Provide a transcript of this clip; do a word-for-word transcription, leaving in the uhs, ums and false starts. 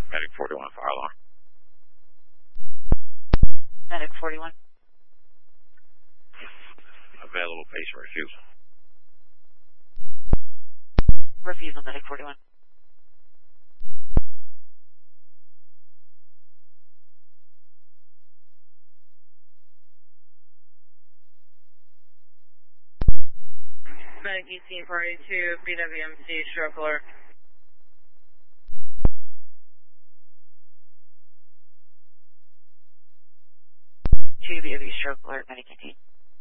Medic forty-one, fire alarm. Medic forty-one. Available patient refusal. Refusal, Medic forty-one. Medic E C forty-two, B W M C, stroke alert. two B W stroke alert, Medic eighteen.